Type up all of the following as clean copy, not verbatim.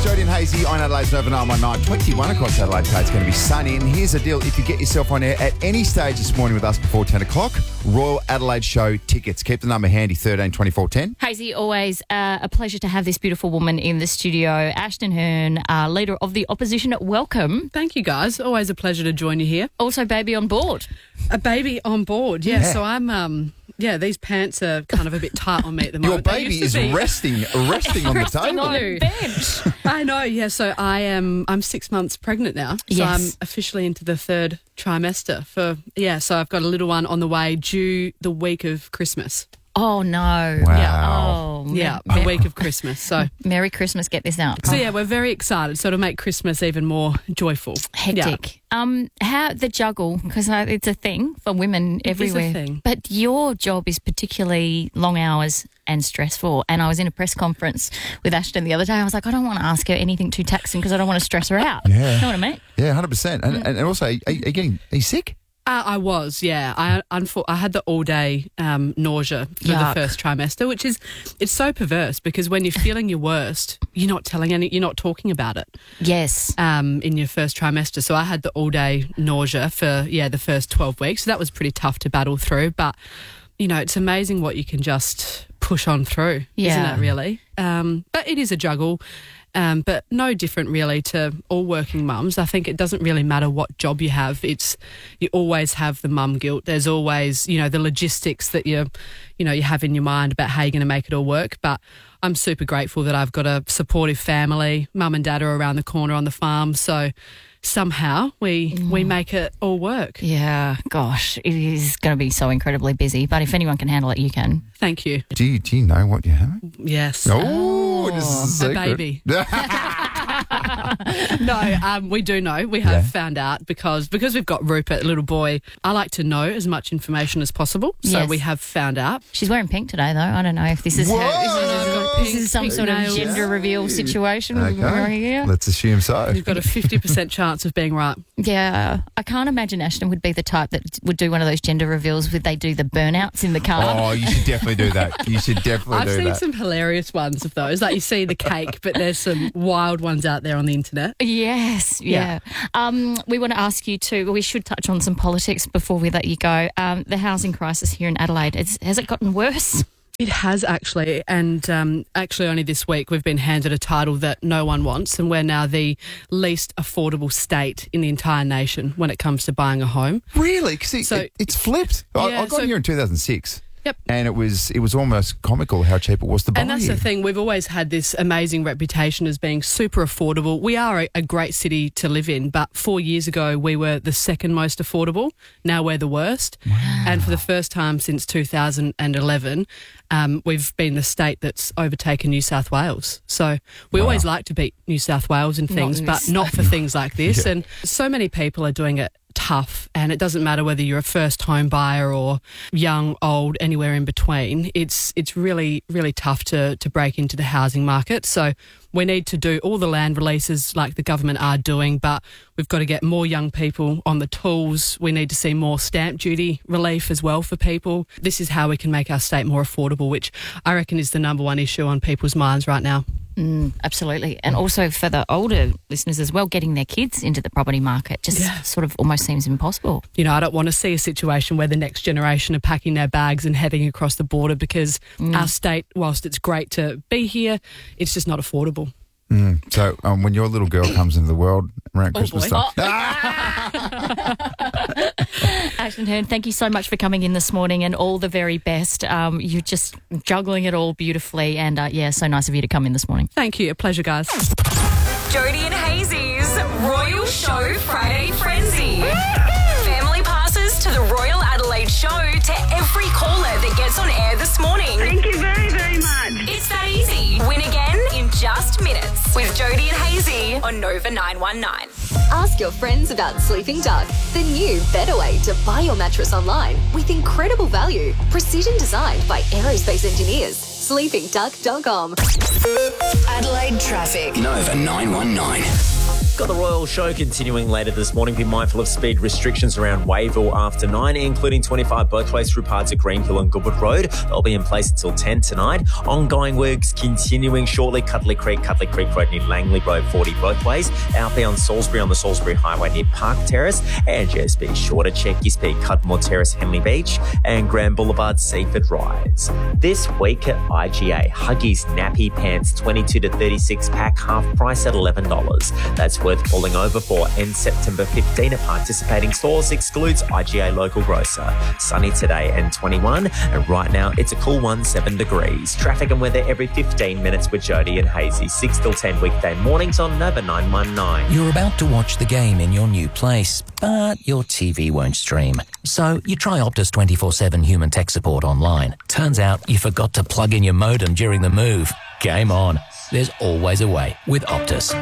Jody and Hazy on Adelaide's Nova 919. 21 across Adelaide today. It's going to be sunny. And here's the deal. If you get yourself on air at any stage this morning with us before 10 o'clock, Royal Adelaide Show tickets. Keep the number handy, 13 24 10. Hazy, always a pleasure to have this beautiful woman in the studio. Ashton Hearn, Leader of the Opposition. Welcome. Thank you, guys. Always a pleasure to join you here. Also, baby on board. A baby on board, yeah. So I'm... these pants are kind of a bit tight on me at the moment. Your baby is resting on the table. On the bench. I know, yeah. So I'm 6 months pregnant now. So Yes. I'm officially into the third trimester so I've got a little one on the way due the week of Christmas. Oh, no. Wow. Yeah. Oh, The week of Christmas. So Merry Christmas. Get this out. we're very excited. So it'll make Christmas even more joyful. Hectic. How the juggle, because it's a thing for women everywhere. It is a thing. But your job is particularly long hours and stressful. And I was in a press conference with Ashton the other day. I was like, I don't want to ask her anything too taxing because I don't want to stress her out. Yeah. You know what I mean? Yeah, 100%. And also, are you sick? I was, yeah. I had the all-day nausea for Yuck. the first trimester, which it's so perverse because when you're feeling your worst, you're not talking about it. Yes. In your first trimester. So I had the all-day nausea for, the first 12 weeks. So that was pretty tough to battle through. But, it's amazing what you can just push on through, isn't it, really? But it is a juggle. But no different really to all working mums. I think it doesn't really matter what job you have. You always have the mum guilt. There's always, the logistics that you have in your mind about how you're going to make it all work. But I'm super grateful that I've got a supportive family. Mum and dad are around the corner on the farm. So somehow we make it all work. Yeah, gosh, it is going to be so incredibly busy. But if anyone can handle it, you can. Thank you. Do you know what you have? Yes. Oh, this is a secret. baby. No, we do know. We have found out because we've got Rupert, a little boy. I like to know as much information as possible. So Yes. we have found out. She's wearing pink today, though. I don't know if this is this is some pink sort of nails. gender reveal situation. Okay. Yeah. Let's assume so. You've got a 50% chance of being right. Yeah, I can't imagine Ashton would be the type that would do one of those gender reveals where they do the burnouts in the car. Oh, you should definitely do that. You should definitely I've do seen that. some hilarious ones of those. Like you see the cake, but there's some wild ones out there on the internet. Yes, yeah. We want to ask you too, we should touch on some politics before we let you go. The housing crisis here in Adelaide, has it gotten worse? It has actually, and actually only this week we've been handed a title that no one wants, and we're now the least affordable state in the entire nation when it comes to buying a home. Really? Because it's flipped. I got here in 2006. Yep. And it was almost comical how cheap it was to buy. And that's here. the thing. We've always had this amazing reputation as being super affordable. We are a great city to live in, but 4 years ago we were the second most affordable. Now we're the worst. Wow. And for the first time since 2011, we've been the state that's overtaken New South Wales. So we always like to beat New South Wales in things, but not for things like this. Yeah. And so many people are doing it tough, and it doesn't matter whether you're a first home buyer or young, old, anywhere in between. It's really, really tough to break into the housing market. So we need to do all the land releases like the government are doing, but we've got to get more young people on the tools. We need to see more stamp duty relief as well for people. This is how we can make our state more affordable, which I reckon is the number one issue on people's minds right now. Absolutely. And also for the older listeners as well, getting their kids into the property market just sort of almost seems impossible. I don't want to see a situation where the next generation are packing their bags and heading across the border because our state, whilst it's great to be here, it's just not affordable. So when your little girl comes into the world around Christmas time. Ashton Hearn, thank you so much for coming in this morning and all the very best. You're just juggling it all beautifully and so nice of you to come in this morning. Thank you. A pleasure, guys. Jody and Hazy's Royal Show Friday Frenzy. Family passes to the Royal Adelaide Show to every caller that gets on air this morning. Thank you very, very much. It's that easy. Win again in just minutes with Jody and Hazy on Nova 919. Ask your friends about Sleeping Duck, the new better way to buy your mattress online with incredible value. Precision designed by aerospace engineers. SleepingDuck.com. Adelaide traffic. Nova 919. Got the Royal Show continuing later this morning. Be mindful of speed restrictions around Wayville after 9, including 25 both ways through parts of Greenhill and Goodwood Road. They'll be in place until 10 tonight. Ongoing works continuing shortly. Cuddly Creek Road near Langley Road, 40 both ways. Outbound Salisbury on the Salisbury Highway near Park Terrace. And just be sure to check your speed. Cudmore Terrace, Henley Beach, and Grand Boulevard, Seaford Rise. This week at IGA, Huggies Nappy Pants 22 to 36 pack, half price at $11. That's worth pulling over for. Ends September 15 at participating stores. Excludes IGA local grocer. Sunny today and 21. And right now it's a cool 7 degrees. Traffic and weather every 15 minutes with Jody and Hazy. 6 till 10 weekday mornings on Nova 919. You're about to watch the game in your new place, but your TV won't stream. So you try Optus 24/7 human tech support online. Turns out you forgot to plug in your modem during the move. Game on. There's always a way with Optus.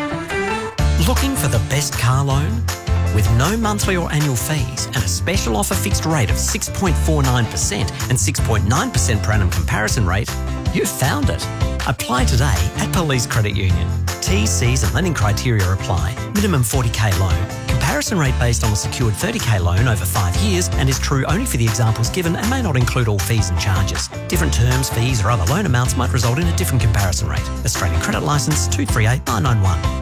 Looking for the best car loan? With no monthly or annual fees and a special offer fixed rate of 6.49% and 6.9% per annum comparison rate, you've found it. Apply today at Police Credit Union. T's, C's and lending criteria apply. Minimum 40k loan. Comparison rate based on a secured 30k loan over 5 years and is true only for the examples given and may not include all fees and charges. Different terms, fees or other loan amounts might result in a different comparison rate. Australian Credit Licence 238991.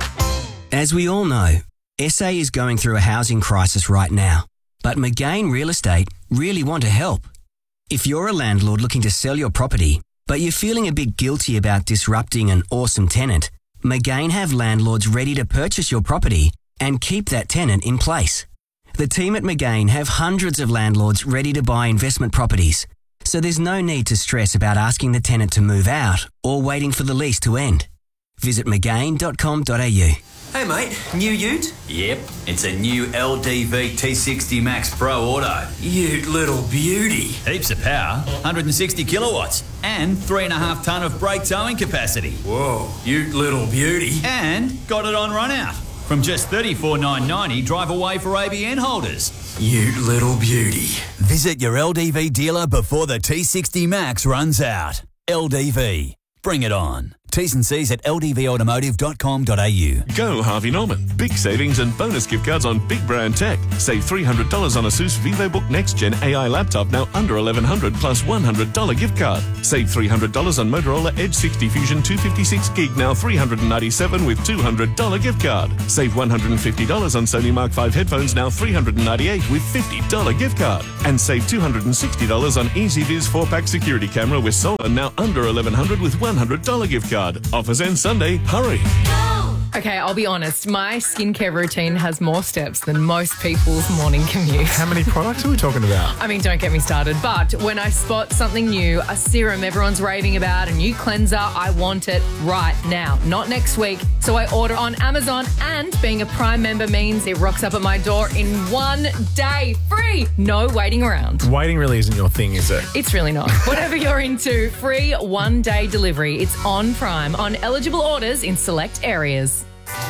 As we all know, SA is going through a housing crisis right now, but McGain Real Estate really want to help. If you're a landlord looking to sell your property, but you're feeling a bit guilty about disrupting an awesome tenant, McGain have landlords ready to purchase your property and keep that tenant in place. The team at McGain have hundreds of landlords ready to buy investment properties, so there's no need to stress about asking the tenant to move out or waiting for the lease to end. Visit McGain.com.au. Hey mate, new ute? Yep, it's a new LDV T60 Max Pro Auto. Ute little beauty. Heaps of power, 160 kilowatts, and 3.5 tonne of brake towing capacity. Whoa, ute little beauty. And got it on run out. From just $34,990, drive away for ABN holders. Ute little beauty. Visit your LDV dealer before the T60 Max runs out. LDV. Bring it on. T's and C's at ldvautomotive.com.au. Go Harvey Norman. Big savings and bonus gift cards on big brand tech. Save $300 on Asus VivoBook Next Gen AI laptop, now under $1,100 plus $100 gift card. Save $300 on Motorola Edge 60 Fusion 256 gig, now $397 with $200 gift card. Save $150 on Sony Mark 5 headphones, now $398 with $50 gift card. And save $260 on EasyViz 4-pack security camera with solar, now under $1,100 with $100 gift card. Offers end Sunday. Hurry. Okay, I'll be honest. My skincare routine has more steps than most people's morning commute. How many products are we talking about? I mean, don't get me started. But when I spot something new, a serum everyone's raving about, a new cleanser, I want it right now, not next week. So I order on Amazon, and being a Prime member means it rocks up at my door in 1 day. Free! No waiting around. Waiting really isn't your thing, is it? It's really not. Whatever you're into, free 1-day delivery. It's on Prime on eligible orders in select areas.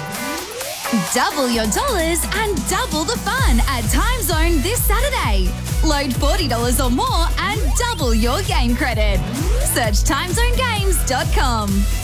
Double your dollars and double the fun at Time Zone this Saturday. Load $40 or more and double your game credit. Search timezonegames.com.